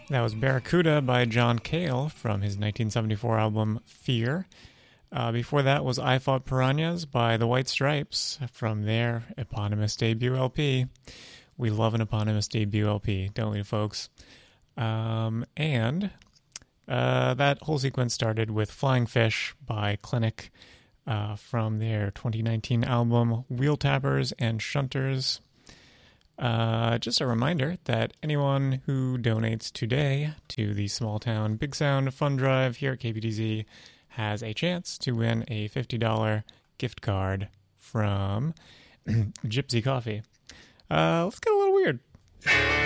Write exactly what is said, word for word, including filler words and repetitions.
That was Barracuda by John Cale from his nineteen seventy-four album Fear. Uh, before that was I Fought Piranhas by the White Stripes from their eponymous debut L P. We love an eponymous debut L P, don't we, folks? Um, and uh, that whole sequence started with Flying Fish by Clinic uh, from their twenty nineteen album Wheel Tappers and Shunters. Uh, just a reminder that anyone who donates today to the Small Town Big Sound Fund Drive here at K P D Z has a chance to win a fifty dollars gift card from Gypsy Coffee. Uh, let's get a little weird.